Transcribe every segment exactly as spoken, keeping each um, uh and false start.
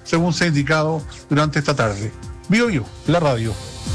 según se ha indicado durante esta tarde. Bio Bio, la radio.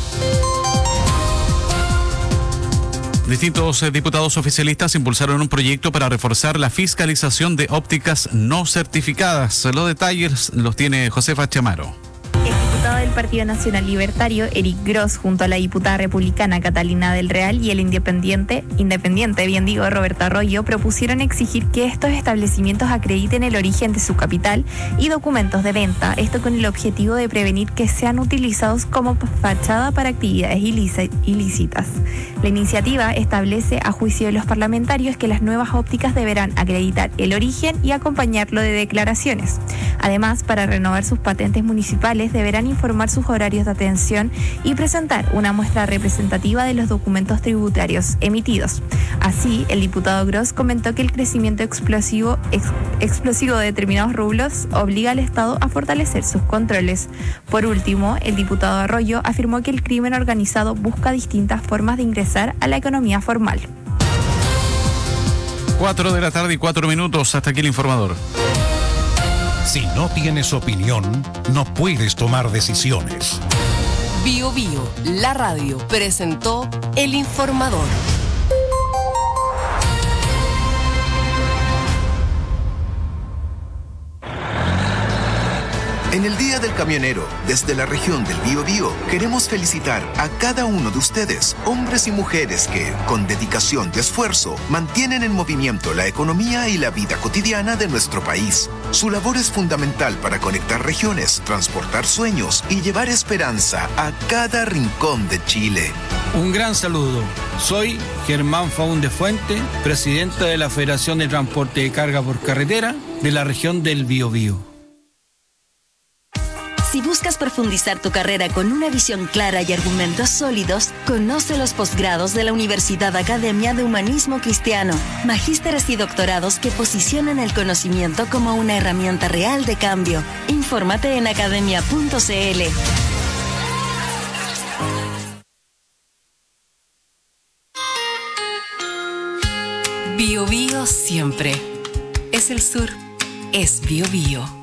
Distintos eh, diputados oficialistas impulsaron un proyecto para reforzar la fiscalización de ópticas no certificadas. Los detalles los tiene Josefa Chamaro. El diputado del Partido Nacional Libertario, Eric Gross, junto a la diputada republicana Catalina del Real y el independiente, independiente, bien digo, Roberto Arroyo, propusieron exigir que estos establecimientos acrediten el origen de su capital y documentos de venta, esto con el objetivo de prevenir que sean utilizados como fachada para actividades ilícitas. La iniciativa establece, a juicio de los parlamentarios, que las nuevas ópticas deberán acreditar el origen y acompañarlo de declaraciones. Además, para renovar sus patentes municipales, deberán informar sus horarios de atención y presentar una muestra representativa de los documentos tributarios emitidos. Así, el diputado Gross comentó que el crecimiento explosivo, ex, explosivo de determinados rublos obliga al Estado a fortalecer sus controles. Por último, el diputado Arroyo afirmó que el crimen organizado busca distintas formas de ingresar a la economía formal. Cuatro de la tarde y cuatro minutos. Hasta aquí el informador. Si no tienes opinión, no puedes tomar decisiones. Bio Bio, la radio, presentó El Informador. En el Día del Camionero, desde la región del Biobío, queremos felicitar a cada uno de ustedes, hombres y mujeres que, con dedicación y esfuerzo, mantienen en movimiento la economía y la vida cotidiana de nuestro país. Su labor es fundamental para conectar regiones, transportar sueños y llevar esperanza a cada rincón de Chile. Un gran saludo. Soy Germán Faúnde Fuente, presidente de la Federación de Transporte de Carga por Carretera de la región del Biobío. Si buscas profundizar tu carrera con una visión clara y argumentos sólidos, conoce los posgrados de la Universidad Academia de Humanismo Cristiano, magísteres y doctorados que posicionan el conocimiento como una herramienta real de cambio. Infórmate en academia punto c l. Bio Bio siempre. Es el sur. Es Bio Bio.